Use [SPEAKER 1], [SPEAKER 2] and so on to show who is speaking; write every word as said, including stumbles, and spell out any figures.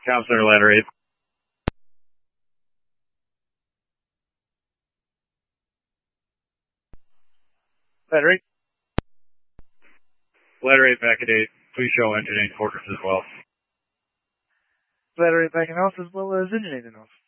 [SPEAKER 1] Comm Center, ladder eight. Ladder eight. Ladder eight back at eight. Please show engine eight quarters as well.
[SPEAKER 2] Ladder eight back in house as well as engine eight in house.